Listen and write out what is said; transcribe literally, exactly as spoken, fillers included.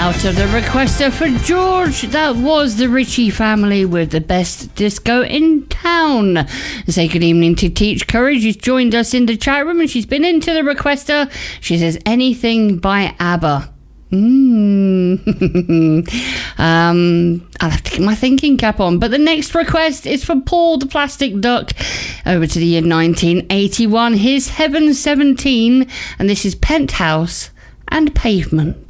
Out of the requester for George, that was the Ritchie family with the best disco in town. Say good evening to Teach Courage, who's joined us in the chat room, and she's been into the requester. She says anything by ABBA. Mm. um, I'll have to get my thinking cap on. But the next request is for Paul the Plastic Duck, over to the year nineteen eighty-one. His Heaven seventeen, and this is Penthouse and Pavement.